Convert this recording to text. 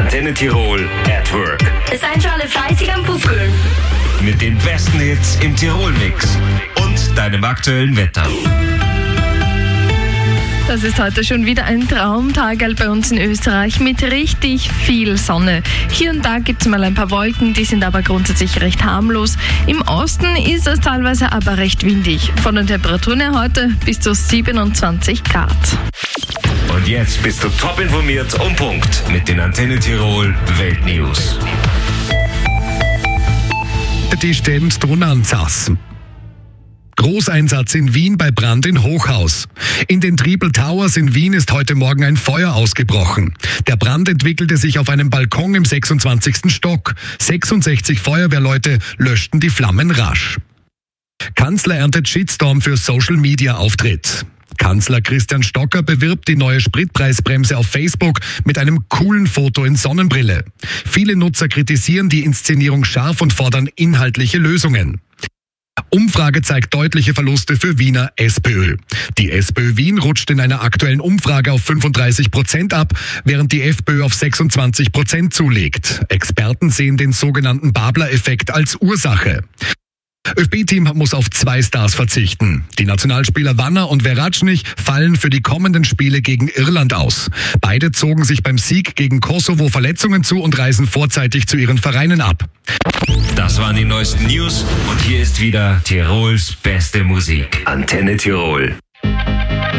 Antenne Tirol at Work. Seid schon alle fleißig am Pupkeln. Mit den besten Hits im Tirol-Mix und deinem aktuellen Wetter. Das ist heute schon wieder ein Traumtag bei uns in Österreich mit richtig viel Sonne. Hier und da gibt es mal ein paar Wolken, die sind aber grundsätzlich recht harmlos. Im Osten ist es teilweise aber recht windig. Von den Temperaturen her heute bis zu 27 Grad. Und jetzt bist du top informiert und Punkt mit den Antenne Tirol Weltnews. Die stehen drunter Sass. Großeinsatz in Wien bei Brand in Hochhaus. In den Tripel Towers in Wien ist heute Morgen ein Feuer ausgebrochen. Der Brand entwickelte sich auf einem Balkon im 26. Stock. 66 Feuerwehrleute löschten die Flammen rasch. Kanzler erntet Shitstorm für Social-Media-Auftritt. Kanzler Christian Stocker bewirbt die neue Spritpreisbremse auf Facebook mit einem coolen Foto in Sonnenbrille. Viele Nutzer kritisieren die Inszenierung scharf und fordern inhaltliche Lösungen. Umfrage zeigt deutliche Verluste für Wiener SPÖ. Die SPÖ Wien rutscht in einer aktuellen Umfrage auf 35% ab, während die FPÖ auf 26% zulegt. Experten sehen den sogenannten Babler-Effekt als Ursache. ÖFB-Team muss auf 2 Stars verzichten. Die Nationalspieler Wanner und Veracnich fallen für die kommenden Spiele gegen Irland aus. Beide zogen sich beim Sieg gegen Kosovo Verletzungen zu und reisen vorzeitig zu ihren Vereinen ab. Das waren die neuesten News und hier ist wieder Tirols beste Musik. Antenne Tirol.